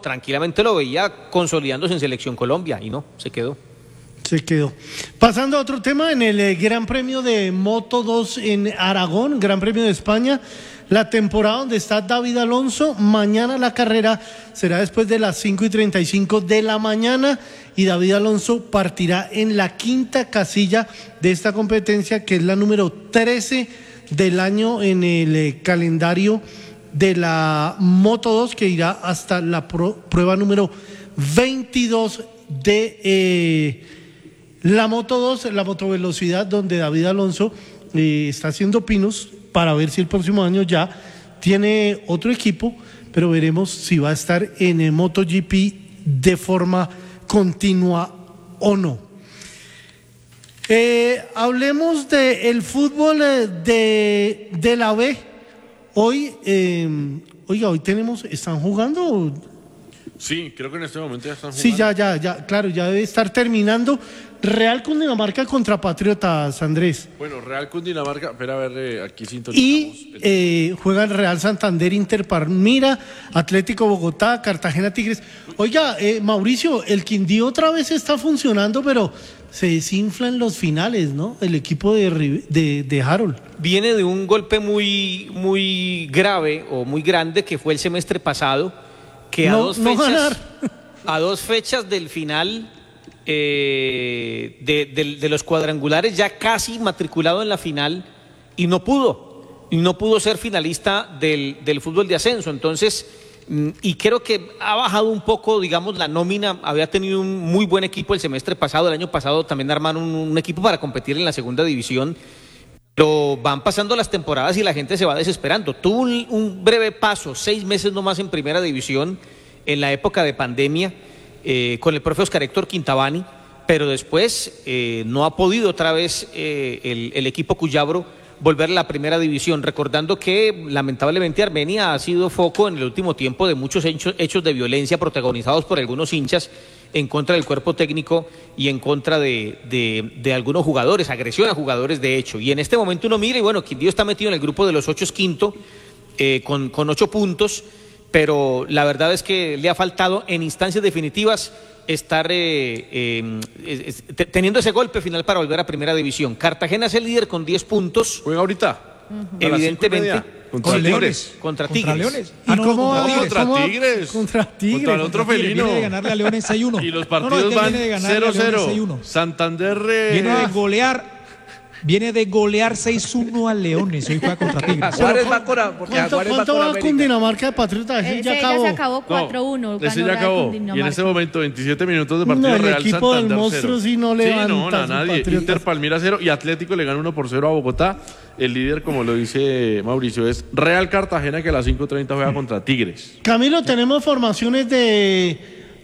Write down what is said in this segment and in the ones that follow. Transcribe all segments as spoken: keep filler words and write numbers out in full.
tranquilamente lo veía consolidándose en Selección Colombia y no, se quedó. Se quedó. Pasando a otro tema, en el eh, Gran Premio de Moto dos en Aragón, Gran Premio de España, la temporada donde está David Alonso. Mañana la carrera será después de las cinco y treinta y cinco de la mañana y David Alonso partirá en la quinta casilla de esta competencia, que es la número trece del año en el eh, calendario de la Moto dos, que irá hasta la pro, prueba número veintidós de eh, la Moto dos, la motovelocidad, donde David Alonso eh, está haciendo pinos para ver si el próximo año ya tiene otro equipo, pero veremos si va a estar en el MotoGP de forma continua o no. Eh, hablemos del fútbol de, de la B. Hoy, eh, oiga, hoy tenemos, ¿están jugando? Sí, creo que en este momento ya están jugando. Sí, ya, ya, ya, claro, ya debe estar terminando. Real Cundinamarca contra Patriotas, Andrés. Bueno, Real Cundinamarca, espera a ver, eh, aquí sintonizamos. Y eh, juegan Real Santander, Inter Palmira, Atlético Bogotá, Cartagena Tigres. Oiga, eh, Mauricio, el Quindío otra vez está funcionando, pero se desinfla en los finales, ¿no? El equipo de, de, de Harold. Viene de un golpe muy, muy grave o muy grande que fue el semestre pasado, que a no, dos no fechas, ganar. a dos fechas del final eh, de, de, de los cuadrangulares, ya casi matriculado en la final, y no pudo, y no pudo ser finalista del, del fútbol de ascenso. Entonces, y creo que ha bajado un poco, digamos, la nómina. Había tenido un muy buen equipo el semestre pasado, el año pasado también armaron un, un equipo para competir en la segunda división, pero van pasando las temporadas y la gente se va desesperando. Tuvo un, un breve paso, seis meses nomás en primera división, en la época de pandemia, eh, con el profe Oscar Héctor Quintabani, pero después eh, no ha podido otra vez eh, el, el equipo cuyabro volver a la primera división, recordando que lamentablemente Armenia ha sido foco en el último tiempo de muchos hechos, hechos de violencia protagonizados por algunos hinchas en contra del cuerpo técnico y en contra de, de, de algunos jugadores, agresión a jugadores de hecho. Y en este momento uno mira y bueno, Quindío está metido en el grupo de los ocho, es quinto, eh, con, con ocho puntos, pero la verdad es que le ha faltado en instancias definitivas estar eh, eh, eh, teniendo ese golpe final para volver a primera división. Cartagena es el líder con diez puntos. ¿Juega ahorita? Uh-huh. Evidentemente. Contra con Leones. Contra Contra Tigres. Leones. ¿Y Ah, no, cómo contra va? Contra ¿Cómo va? Tigres. Contra Tigres. Contra el otro Contra Tigres. felino. Viene de ganarle a Leones seis uno. Y los No, partidos no, es que van viene de ganarle a Leones cero cero. seis uno. Santander... eh, Viene de golear. Viene de golear seis uno a Leones. Hoy juega contra Tigres. Juárez va con, porque ¿Cuánto, Juárez cuánto va va con América. Cundinamarca de Patriotas? Ese ya ya acabó. se acabó cuatro uno. No, ese ya acabó. Y en este momento veintisiete minutos de partido. No, el Real equipo del Santander monstruo cero. sí no Sí, levanta no, a a sus nadie. Patriotas. Inter Palmira cero y Atlético le gana uno por cero a Bogotá. El líder, como lo dice Mauricio, es Real Cartagena, que a las cinco treinta juega contra Tigres. Camilo, tenemos formaciones de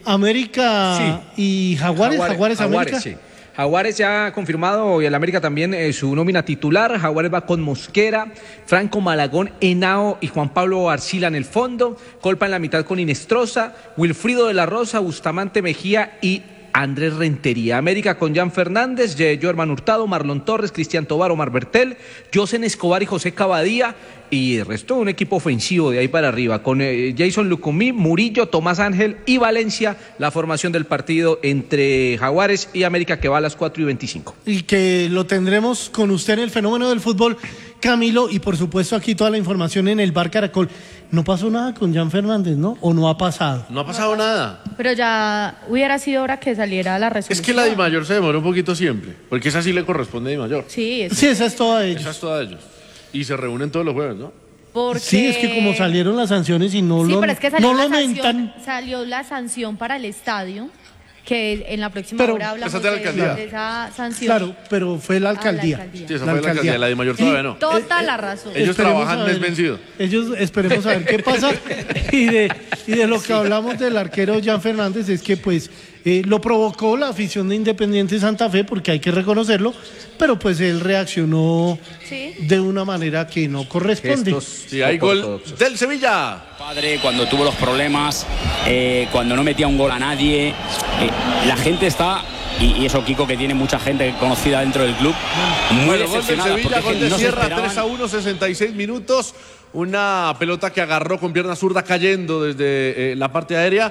América Sí. y Jaguares. Jaguares, Jaguares, América. Jaguares, sí. Jaguares ya ha confirmado y el América también eh, su nómina titular. Jaguares va con Mosquera, Franco Malagón, Henao y Juan Pablo Arcila en el fondo. Colpa en la mitad con Inestrosa, Wilfrido de la Rosa, Bustamante Mejía y Andrés Rentería. América con Jan Fernández, Joerman Hurtado, Marlon Torres, Cristian Tobar, Omar Bertel, Josen Escobar y José Cavadía. Y el resto un equipo ofensivo de ahí para arriba, con eh, Jason Lucumí, Murillo, Tomás Ángel y Valencia, la formación del partido entre Jaguares y América, que va a las cuatro y veinticinco. Y que lo tendremos con usted en el fenómeno del fútbol, Camilo, y por supuesto aquí toda la información en el Bar Caracol. No pasó nada con Jan Fernández, ¿no? ¿O no ha pasado? No ha pasado nada. Pero ya hubiera sido hora que saliera la resolución. Es que la Di Mayor se demora un poquito siempre, porque esa sí le corresponde a Di Mayor. Sí, es Sí, esa es toda ellos. Esa es toda de ellos. Y se reúnen todos los jueves, ¿no? porque... Sí, es que como salieron las sanciones y no Sí, lo, pero es que salió, no la lo sanción, aumentan. salió la sanción para el estadio, que en la próxima Pero hora hablamos esa es de la de, alcaldía. de esa sanción. Claro, pero fue la Ah, la alcaldía. alcaldía. Sí, esa fue la alcaldía, la Di Mayor todavía Y- no. Toda Eh, la eh, razón. Ellos Esperemos trabajan a ver- mes vencido. Ellos esperemos a ver qué pasa. Y de, y de lo que hablamos del arquero Jan Fernández es que pues eh, lo provocó la afición de Independiente Santa Fe, porque hay que reconocerlo, pero pues él reaccionó Sí. de una manera que no corresponde. Gestos Sí, hay gol ortodoxos. del Sevilla. Padre, cuando tuvo los problemas, eh, cuando no metía un gol a nadie, eh, la gente está, y, y eso Kiko, que tiene mucha gente conocida dentro del club, muy Bueno, gol del decepcionada Sevilla, porque gol de no se Sierra, esperaban. tres a uno, sesenta y seis minutos. Una pelota que agarró con pierna zurda cayendo desde eh, la parte aérea.